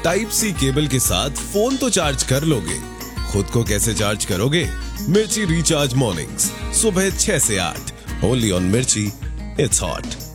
Type सी cable के साथ phone तो चार्ज कर लोगे, खुद को कैसे चार्ज करोगे? मिर्ची रिचार्ज मॉर्निंग्स सुबह 6 से 8 ओनली ऑन मिर्ची, इट्स हॉट।